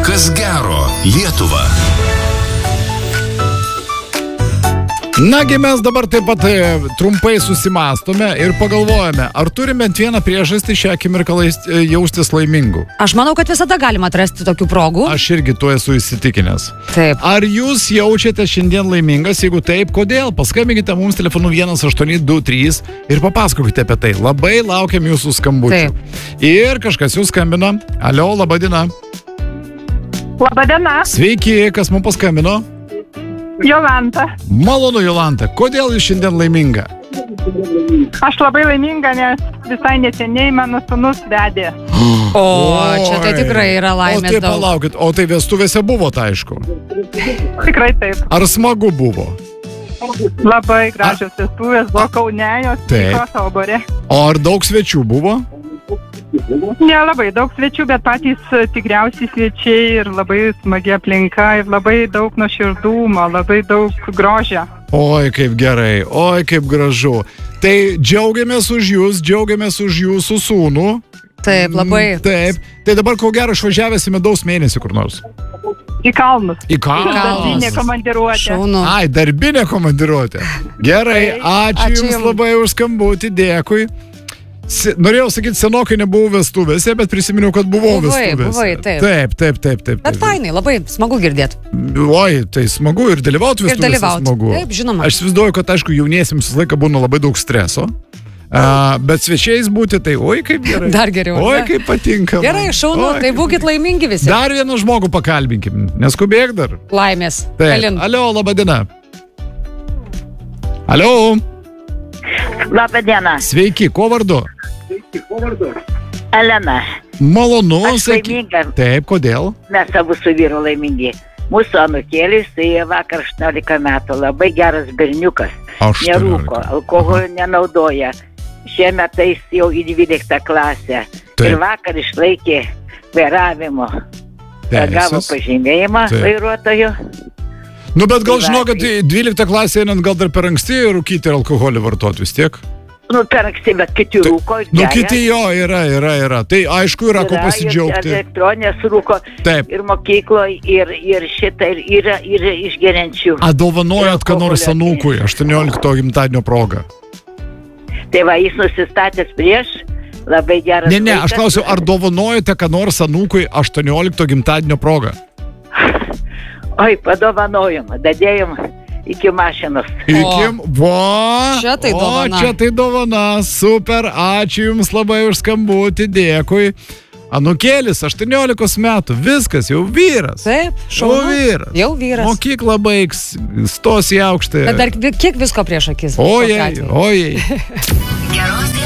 Kas gero Lietuva. Nagi mes dabar taip pat trumpai susimastome ir pagalvojame, ar turime bent vieną priežastį šią akimirką jaustis laimingu. Aš manau, kad visada galima atrasti tokių progų. Aš irgi tuo esu įsitikinęs. Taip. Ar jūs jaučiate šiandien laimingas? Jeigu taip, kodėl? Paskambinkite mums telefonu 1823 ir papasakokite apie tai. Labai laukiam jūsų skambučių. Taip. Ir kažkas jūs skambino. Alio, laba diena. Laba diena. Sveiki, kas mums paskambino? Jolanta. Malonu, Jolanta. Kodėl jūs šiandien laiminga? Aš labai laiminga, nes visai neseniai mano sūnus vedė. Čia tai tikrai yra laimės daug. O tai daug. palaukit, o tai vestuvėse buvo, tai aišku. Tikrai taip. Ar smagu buvo? Labai gražios vestuvės, buvo Kaune, jos vyko Taubore. O ar daug svečių buvo? Nelabai daug svečių, bet patys tikriausiai svečiai ir labai smagi aplinka ir labai daug nuoširdumo, labai daug grožio. Oi, kaip gerai, oi, kaip gražu. Tai džiaugiamės už jūs, džiaugiamės už jūsų sūnų. Taip, labai. Taip. Tai dabar ko gero išvažiavęs į medaus mėnesį kur nors. Į kalnus. Į kalnus. Darbinė komandiruotė. Šaunu. Ai, darbinė komandiruotė. Gerai, ačiū jums labai už skambutį, dėkui. Norėjau sakyti, senokai nebuvau vestuvėse, bet prisiminiau, kad buvau vestuvėse. Buvai, taip. Taip. Bet fainai, labai smagu girdėti. Oi, tai smagu ir dalyvauti vestuvėse smagu. Taip, žinoma. Aš įsivaizduoju, kad, aišku, jauniesiems visą laiką būna labai daug streso, bet svečiais būti, tai oi, kaip gerai. Dar geriau. Oi, kaip patinka. Gerai, šaunu, tai būkit laimingi visi. Dar vieną žmogų pakalbinkim, neskubėk dar. Laimės. Taip, alio, laba diena. Alio. Labą dieną. Sveiki, ko vardu? Elena. Malonu. Aš laiminga. Taip, kodėl? Mes abu su vyru laimingi. Mūsų anūkėlis, tai vakar 18 metų, labai geras berniukas. Nerūko, alkoholio nenaudoja. Šiemet tai jau į 12 klasę. Taip. Ir vakar išlaikė vairavimo. Gavo pažymėjimą vairuotojo. Nu, bet gal žinau, kad 12 klasė einant gal dar per anksti rūkyti ir alkoholį vartoti vis tiek? Nu, per anksti, bet kiti rūko. Nu, kiti jo, yra. Tai aišku, yra ko pasidžiaugti. Ir elektronės rūko. Taip. Ir mokykloje, ir šitą, ir yra išgeriančių. Dovanojat ką nors anūkui 18 gimtadienio proga? Tai va, jis nusistatęs prieš, labai geras. Ne, aš klausiu, ar dovanojate ką nors anūkui 18 gimtadienio proga? Oi, padovanojom, dadėjom iki mašinos. Čia tai dovana. Čia tai dovana, super, ačiū jums labai už skambutį, dėkui. Anūkėlis, 18 metų, viskas, jau vyras. Taip, šaunu. Jau vyras. Mokyklą baigs, stos į aukštąją. Bet dar kiek visko prieš akis. Ojei. Geros